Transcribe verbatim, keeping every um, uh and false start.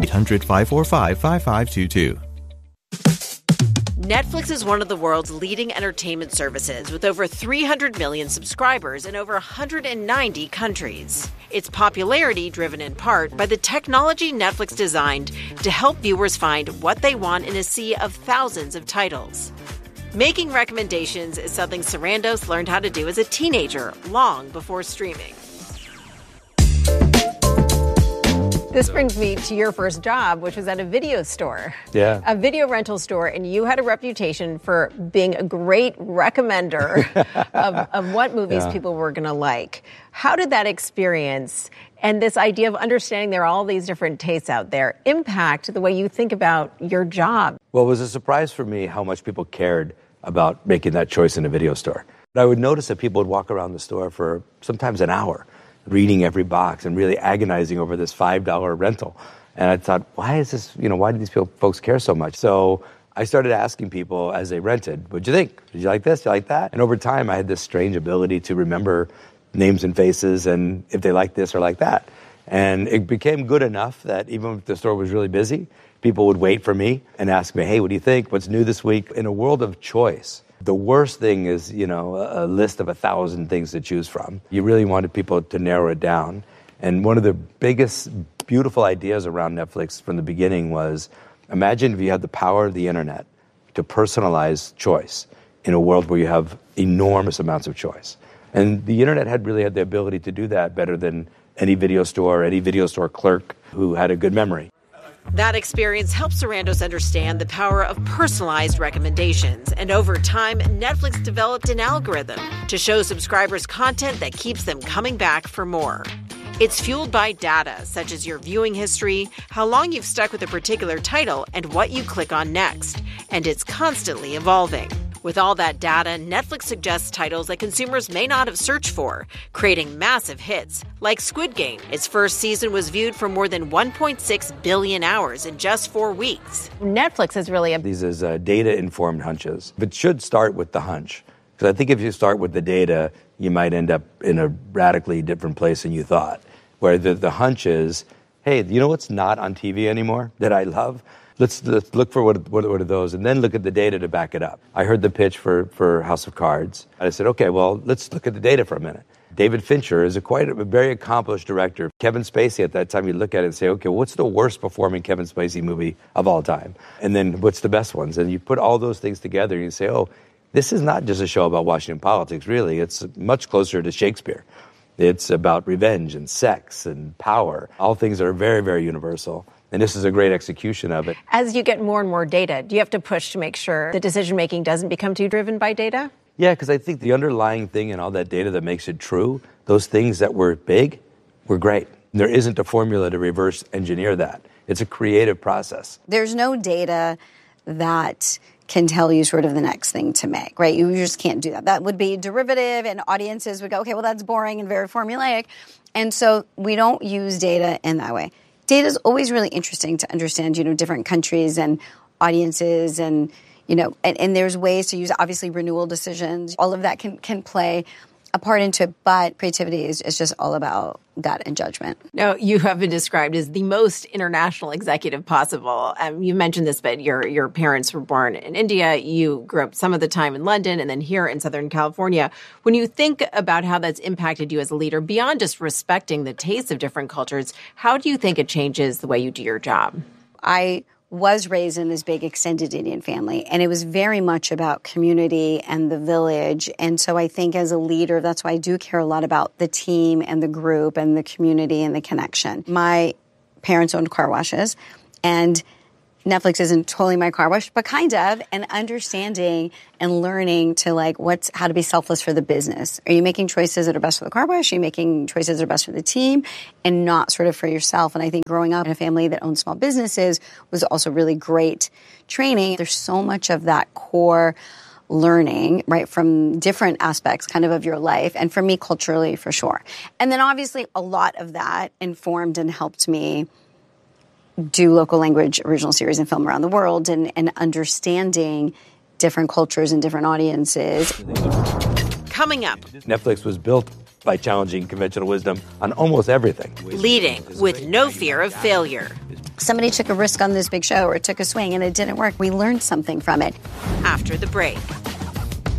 eight hundred, five four five, five five two two. Netflix is one of the world's leading entertainment services with over three hundred million subscribers in over one hundred ninety countries. Its popularity driven in part by the technology Netflix designed to help viewers find what they want in a sea of thousands of titles. Making recommendations is something Sarandos learned how to do as a teenager, long before streaming. This brings me to your first job, which was at a video store. Yeah. A video rental store, and you had a reputation for being a great recommender of, of what movies yeah. people were going to like. How did that experience and this idea of understanding there are all these different tastes out there impact the way you think about your job? Well, it was a surprise for me how much people cared about making that choice in a video store. I would notice that people would walk around the store for sometimes an hour, reading every box and really agonizing over this five dollar rental. And I thought, why is this, you know, why do these people, folks care so much? So I started asking people as they rented, what'd you think? Did you like this? Did you like that? And over time, I had this strange ability to remember names and faces and if they like this or like that. And it became good enough that even if the store was really busy, people would wait for me and ask me, hey, what do you think? What's new this week? In a world of choice, the worst thing is, you know, a list of a thousand things to choose from. You really wanted people to narrow it down. And one of the biggest, beautiful ideas around Netflix from the beginning was, imagine if you had the power of the internet to personalize choice in a world where you have enormous amounts of choice. And the internet had really had the ability to do that better than any video store, any video store clerk who had a good memory. That experience helped Sarandos understand the power of personalized recommendations. And over time, Netflix developed an algorithm to show subscribers content that keeps them coming back for more. It's fueled by data, such as your viewing history, how long you've stuck with a particular title, and what you click on next. And it's constantly evolving. With all that data, Netflix suggests titles that consumers may not have searched for, creating massive hits, like Squid Game. Its first season was viewed for more than one point six billion hours in just four weeks. Netflix is really a... These is uh, data-informed hunches. But should start with the hunch. Because I think if you start with the data, you might end up in a radically different place than you thought. Where the, the hunch is, hey, you know what's not on T V anymore that I love? Let's, let's look for what, what, what are those, and then look at the data to back it up. I heard the pitch for, for House of Cards. I said, okay, well, let's look at the data for a minute. David Fincher is a quite a, a very accomplished director. Kevin Spacey, at that time, you look at it and say, okay, what's the worst performing Kevin Spacey movie of all time? And then what's the best ones? And you put all those things together and you say, oh, this is not just a show about Washington politics, really. It's much closer to Shakespeare. It's about revenge and sex and power, all things that are very, very universal. And this is a great execution of it. As you get more and more data, do you have to push to make sure the decision-making doesn't become too driven by data? Yeah, because I think the underlying thing in all that data that makes it true, those things that were big, were great. There isn't a formula to reverse engineer that. It's a creative process. There's no data that can tell you sort of the next thing to make, right? You just can't do that. That would be derivative, and audiences would go, okay, well, that's boring and very formulaic. And so we don't use data in that way. Data is always really interesting to understand, you know, different countries and audiences and, you know, and, and there's ways to use, obviously, renewal decisions. All of that can, can play a part into it, but creativity is, is just all about gut and judgment. Now, you have been described as the most international executive possible. Um, you mentioned this, but your your parents were born in India. You grew up some of the time in London and then here in Southern California. When you think about how that's impacted you as a leader, beyond just respecting the tastes of different cultures, how do you think it changes the way you do your job? I was raised in this big extended Indian family, and it was very much about community and the village. And so I think as a leader, that's why I do care a lot about the team and the group and the community and the connection. My parents owned car washes, and Netflix isn't totally my car wash, but kind of, and understanding and learning to like what's how to be selfless for the business. Are you making choices that are best for the car wash? Are you making choices that are best for the team and not sort of for yourself? And I think growing up in a family that owned small businesses was also really great training. There's so much of that core learning, right, from different aspects kind of of your life. And for me, culturally, for sure. And then obviously a lot of that informed and helped me do local language original series and film around the world and, and understanding different cultures and different audiences. Coming up, Netflix was built by challenging conventional wisdom on almost everything. Leading with no fear of failure. somebody took a risk on this big show or took a swing and it didn't work. We learned something from it. After the break.